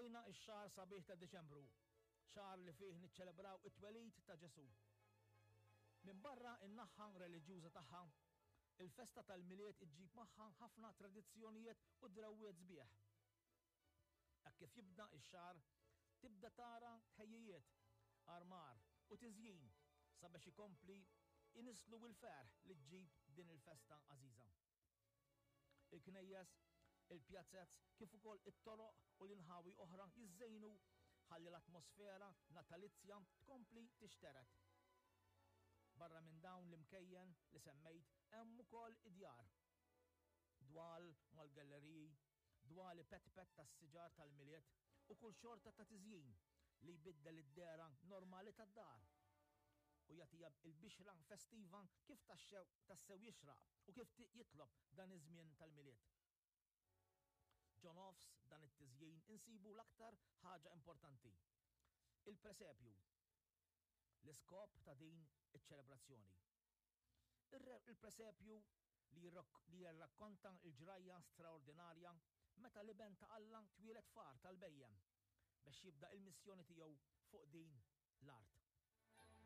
Bdejna ix-xahar sabiħ ta' Deċembru, xahar li fih niċċelebraw it-twelid ta' Ġesu. Min barra in-naħħa reliġjuża tagħha, il-festa tal-miliet iġġib magħha ħafna tradizzjonijiet u drawwiet sbieħ. Hekk kif jibda ix-xahar, tibda tara tħejjijiet, armar u tiżjin sabiex ikompli inislu l-ferħ li ġġib din il-festa għażiża. Il-knejjes, il-pjazzezz kif ukoll it-toroq u l-inħawi oħra jiżżejnu ħalli l-atmosfera natalizzja tkompli tixteret. Barra minn dawn l-imkejjen li semmejt hemm ukoll id-djar. Dwal mal-galleriji, dwali pet-pet tas-siġar tal-miliet u kull xorta ta' tiżjin li jbiddel id-dera normali tad-dar u jagħtiha il-bixra festiva kif tassew jixraq u kif jitlob dan iż-żmien tal-miliet. Ġo nofs dan it-tiżjin insibu l-aktar ħaġa importanti. Il-presepju, l-iskop ta' din iċ-ċelebrazzjoni. Il-presepju li jirrakkonta il-ġrajja straordinarja meta l-iben ta' Alla twieled far tal-bejjem biex jibda il-missjoni tiegħu fuq din l-art.